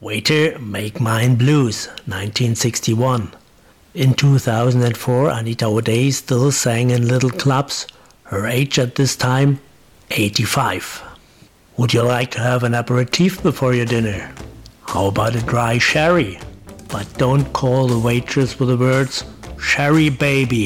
Waiter, Make Mine Blues, 1961. In 2004, Anita O'Day still sang in little clubs. Her age at this time, 85. Would you like to have an aperitif before your dinner? How about a dry sherry? But don't call the waitress with the words, "Sherry baby."